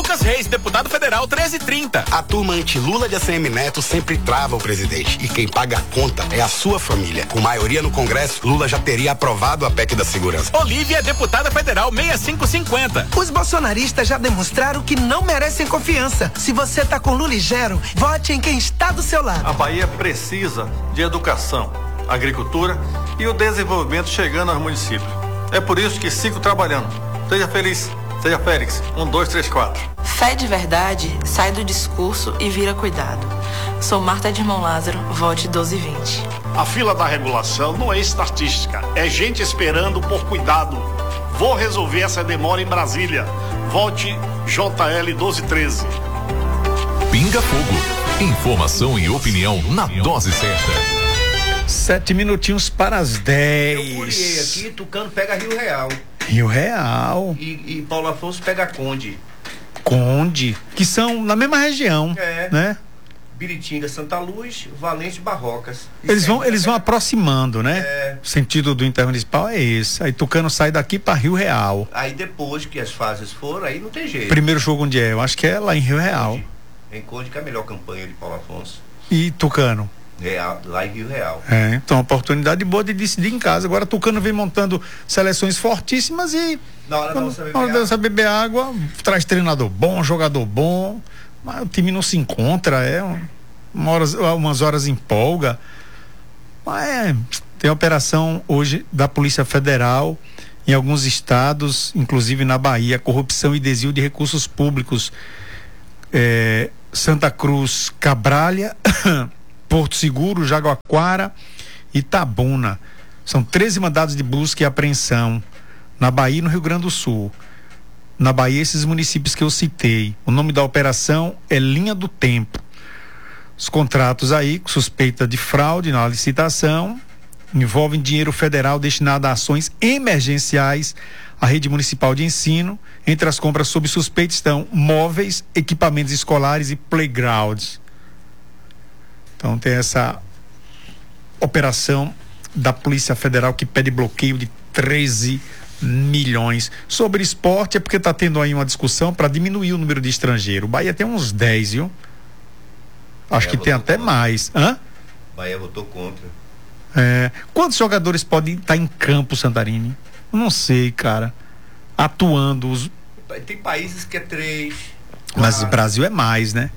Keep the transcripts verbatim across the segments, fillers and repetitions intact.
Lucas Reis, deputado federal treze trinta. A turma anti-Lula de A C M Neto sempre trava o presidente. E quem paga a conta é a sua família. Com maioria no Congresso, Lula já teria aprovado a P E C da segurança. Olívia, deputada federal sessenta e cinco cinquenta. Os bolsonaristas já demonstraram que não merecem confiança. Se você tá com Lula e Gero, vote em quem está do seu lado. A Bahia precisa de educação, agricultura e o desenvolvimento chegando aos municípios. É por isso que sigo trabalhando. Seja feliz, seja Félix. Um, dois, três, quatro. Fé de verdade sai do discurso e vira cuidado. Sou Marta de Irmão Lázaro, vote doze vinte. A fila da regulação não é estatística, é gente esperando por cuidado. Vou resolver essa demora em Brasília. Vote J L doze treze. Pinga Fogo. Informação e opinião na dose certa. Sete minutinhos para as dez. Eu curiei aqui, Tucano pega Rio Real. Rio Real. E, e Paulo Afonso pega Conde. Conde, que são na mesma região, é. né? Biritinga, Santa Luz, Valente, Barrocas. Eles vão, eles vão aproximando, né? É. O sentido do intermunicipal é esse. Aí Tucano sai daqui para Rio Real. Aí depois que as fases foram, aí não tem jeito. Primeiro jogo onde é? Eu acho que é lá em Rio Real. Conde. Em Conde, que é a melhor campanha de Paulo Afonso. E Tucano? Real, lá em Rio Real. É, então, oportunidade boa de decidir em casa. Agora Tucano vem montando seleções fortíssimas e na hora da nossa beber, água. beber água, traz treinador bom, jogador bom, mas o time não se encontra, é uma horas, umas horas empolga. Mas é, tem operação hoje da Polícia Federal em alguns estados, inclusive na Bahia, corrupção e desvio de recursos públicos. É, Santa Cruz, Cabralha, Porto Seguro, Jaguaquara e Itabuna. São treze mandados de busca e apreensão na Bahia e no Rio Grande do Sul. Na Bahia, esses municípios que eu citei. O nome da operação é Linha do Tempo. Os contratos aí, suspeita de fraude na licitação, envolvem dinheiro federal destinado a ações emergenciais à rede municipal de ensino. Entre as compras sob suspeita estão móveis, equipamentos escolares e playgrounds. Então tem essa operação da Polícia Federal que pede bloqueio de treze milhões. Sobre esporte é porque está tendo aí uma discussão para diminuir o número de estrangeiros. O Bahia tem uns dez, viu? Acho Bahia que tem até contra. mais. Hã? Bahia votou contra. É. Quantos jogadores podem estar em campo, Santarini? Não sei, cara. Atuando. Os... Tem países que é três. Mas quatro. O Brasil é mais, né?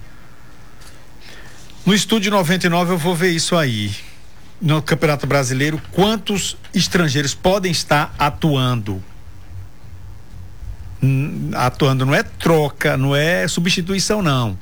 No Estúdio noventa e nove eu vou ver isso aí. No Campeonato Brasileiro, quantos estrangeiros podem estar atuando? Hum, atuando não é troca, não é substituição, não.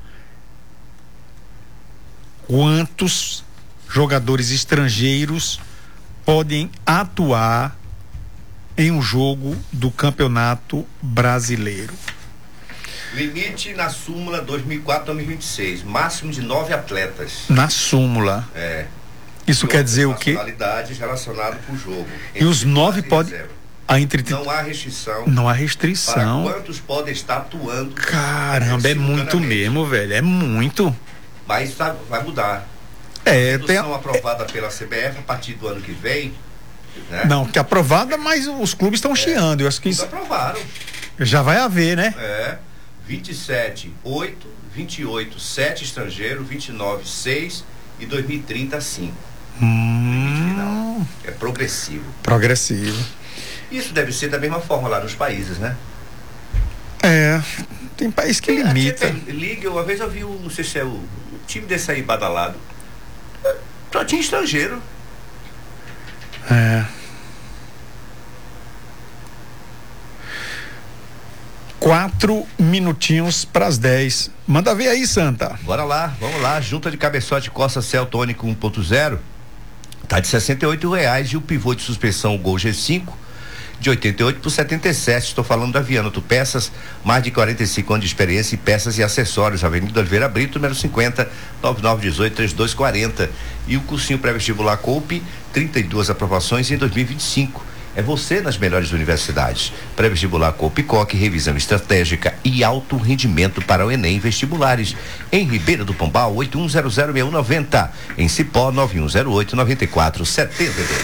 Quantos jogadores estrangeiros podem atuar em um jogo do Campeonato Brasileiro? Limite na súmula dois mil e quatro a dois mil e vinte e seis, máximo de nove atletas. Na súmula. É. Isso quer dizer o quê? Nacionalidades relacionadas com o jogo. E os nove podem. Entre... Não há restrição. Não há restrição. Para quantos podem estar atuando? Caramba, é muito mesmo, velho. É muito. Mas tá, vai mudar. É, a redução tem... aprovada pela C B F a partir do ano que vem. Né? Não, que aprovada, mas os clubes estão é, chiando. Eu acho que isso. aprovaram. Já vai haver, né? É. vinte e sete, oito, vinte e oito, sete estrangeiros, vinte e nove, seis e dois mil e trinta, cinco. Hum. É progressivo. Progressivo. Isso deve ser da mesma forma lá nos países, né? É, tem país que tem, limita. Tem, liga, uma vez eu vi, um, não sei se é o, o time desse aí badalado, só tinha estrangeiro. É. Quatro minutinhos para as dez. Manda ver aí, Santa. Bora lá, vamos lá. Junta de cabeçote Costa Cell Tônico um ponto zero tá de sessenta e oito reais e o pivô de suspensão Gol G cinco de oitenta e oito por setenta e sete. Estou falando da Viana Autopeças, mais de quarenta e cinco anos de experiência em peças e acessórios. Avenida Oliveira Brito, número cinquenta, nove nove um oito, três dois quatro zero. E o cursinho pré-vestibular Coupe, trinta e duas aprovações em dois mil e vinte e cinco. É você nas melhores universidades. Pré-vestibular Coupe-Coque, revisão estratégica e alto rendimento para o Enem vestibulares. Em Ribeira do Pombal, oito um zero zero seis um nove zero. Em Cipó, nove um zero oito, nove quatro sete dois.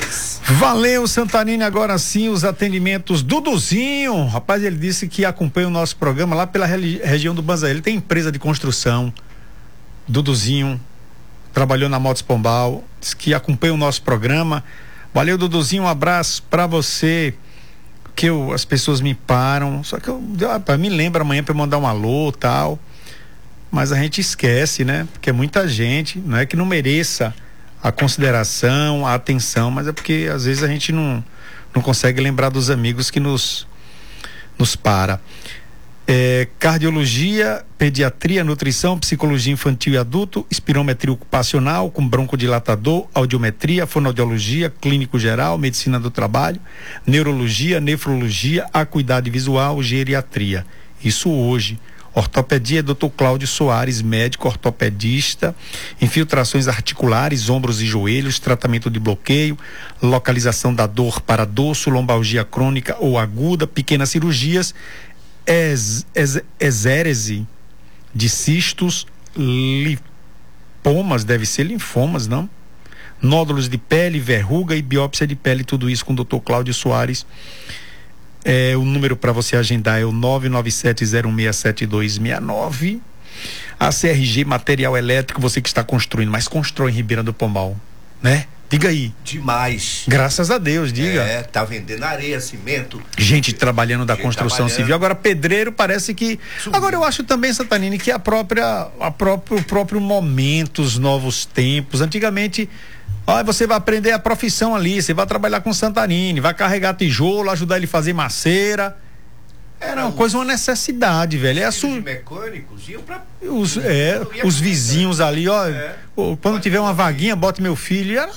Valeu, Santanini, agora sim os atendimentos. Duduzinho, rapaz, ele disse que acompanha o nosso programa lá pela regi- região do Banza. Ele tem empresa de construção. Duduzinho trabalhou na Motos Pombal, disse que acompanha o nosso programa. Valeu, Duduzinho, um abraço pra você. Que eu, as pessoas me param, só que eu ah, me lembro amanhã pra eu mandar um alô, tal. Mas a gente esquece, né? Porque é muita gente, não é que não mereça a consideração, a atenção, mas é porque às vezes a gente não, não consegue lembrar dos amigos que nos, nos para. É, cardiologia, pediatria, nutrição, psicologia infantil e adulto, espirometria ocupacional com broncodilatador, audiometria, fonoaudiologia, clínico geral, medicina do trabalho, neurologia, nefrologia, acuidade visual, geriatria. Isso hoje. Ortopedia, doutor Cláudio Soares, médico ortopedista, infiltrações articulares, ombros e joelhos, tratamento de bloqueio, localização da dor para dorso, lombalgia crônica ou aguda, pequenas cirurgias, ex, ex, exérese de cistos, lipomas, deve ser linfomas, não? Nódulos de pele, verruga e biópsia de pele, tudo isso com o doutor Cláudio Soares. É, o número para você agendar é o nove nove sete zero seis sete dois seis nove. A C R G Material Elétrico, você que está construindo, mas constrói em Ribeira do Pombal, né? Diga aí. Demais. Graças a Deus, diga. É, tá vendendo areia, cimento. Gente trabalhando da gente construção trabalhando. civil. Agora, pedreiro parece que. Subiu. Agora, eu acho também, Santanini, que a própria, a próprio, o próprio momento, os novos tempos. Antigamente, ó, você vai aprender a profissão ali, você vai trabalhar com Santanini, vai carregar tijolo, ajudar ele a fazer maceira. Era uma coisa, uma necessidade, velho. É a su... mecânicos iam pra... Os, é, os vizinhos ali, ó. É. Quando tiver uma vaguinha, bota meu filho. Era